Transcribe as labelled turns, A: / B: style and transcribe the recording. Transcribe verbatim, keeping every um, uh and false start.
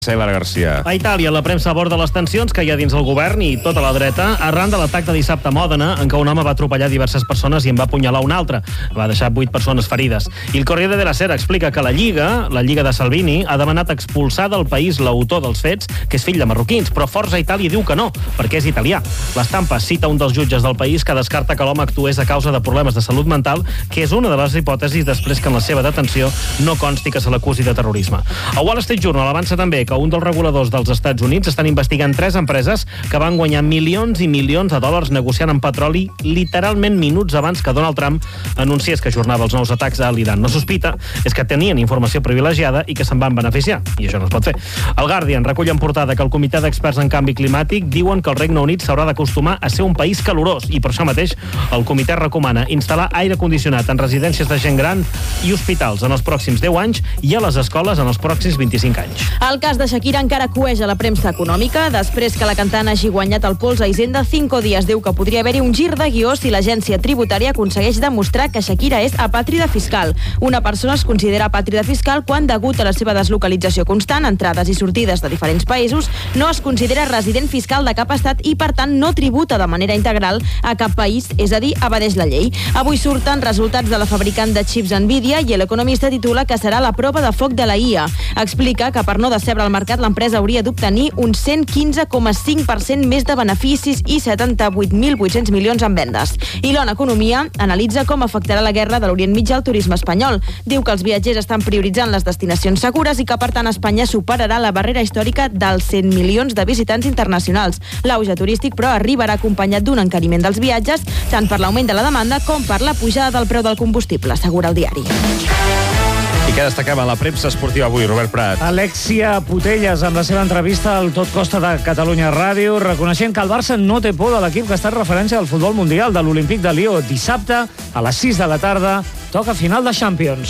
A: Cèlar Garcia.
B: A Itàlia, la premsa aborda les tensions que hi ha dins el govern i tota la dreta arran de l'atac de dissabte a Mòdena, en què un home va atropellar diverses persones i en va apunyalar una altra. Va deixar vuit persones ferides. I el Corriere della Sera explica que la Lliga, la Lliga de Salvini, ha demanat expulsar del país l'autor dels fets, que és fill de marroquins, però Forza Itàlia diu que no, perquè és italià. L'Estampa cita un dels jutges del país que descarta que l'home actués a causa de problemes de salut mental, que és una de les hipòtesis després que en la seva detenció no consti que se l'acusi de terrorisme. A Wall Street Journal avança també que un dels reguladors dels Estats Units estan investigant tres empreses que van guanyar milions i milions de dòlars negociant amb petroli literalment minuts abans que Donald Trump anunciés que ajornava els nous atacs a l'Iran. No sospita és que tenien informació privilegiada i que se'n van beneficiar, i això no es pot fer. El Guardian recull en portada que el Comitè d'Experts en Canvi Climàtic diuen que el Regne Unit s'haurà d'acostumar a ser un país calorós i per això mateix el comitè recomana instal·lar aire condicionat en residències de gent gran i hospitals en els pròxims deu anys i a les escoles en els pròxims vint-i-cinc anys.
C: El cas de Shakira encara cueix a la premsa econòmica. Després que la cantant hagi guanyat el pols a Hisenda, Cinco Días diu que podria haver-hi un gir de guió si l'agència tributària aconsegueix demostrar que Shakira és apàtrida fiscal. Una persona es considera apàtrida fiscal quan, degut a la seva deslocalització constant, entrades i sortides de diferents països, no es considera resident fiscal de cap estat i, per tant, no tributa de manera integral a cap país, és a dir, evadeix la llei. Avui surten resultats de la fabricant de xips Nvidia i l'Economista titula que serà la prova de foc de la I A. Explica que per no decebre el mercat l'empresa hauria d'obtenir un cent quinze coma cinc per cent més de beneficis i setanta-vuit mil vuit-cents milions en vendes. I l'O N Economia analitza com afectarà la guerra de l'Orient Mitjà al turisme espanyol. Diu que els viatgers estan prioritzant les destinacions segures i que, per tant, Espanya superarà la barrera històrica dels cent milions de visitants internacionals. L'auge turístic, però, arribarà acompanyat d'un encariment dels viatges, tant per l'augment de la demanda com per la pujada del preu del combustible, assegura el diari.
A: I què destaquem a la premsa esportiva avui, Robert Prat?
D: Alexia Putellas, amb la seva entrevista al Tot Costa de Catalunya Ràdio, reconeixent que el Barça no té por de l'equip que ha estat referència al futbol mundial de l'Olímpic de Lió. Dissabte, a les sis de la tarda, toca final de Champions.